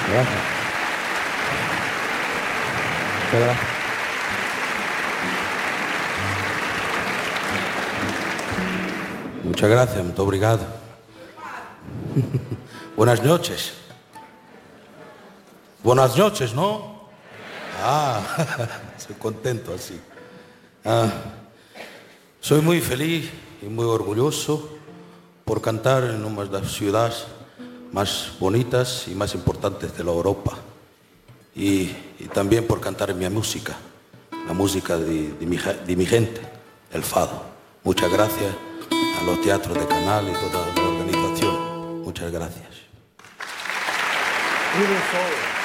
Gracias. Muchas gracias. Muchas gracias, muito obrigado. Buenas noches. Buenas noches, ¿no? Ah, estoy contento así. Soy muy feliz y muy orgulloso por cantar en una de las ciudades más bonitas y más importantes de la Europa. Y también por cantar en mi música, la música de mi gente, el fado. Muchas gracias a los teatros de Canal y toda la organización. Muchas gracias. Beautiful.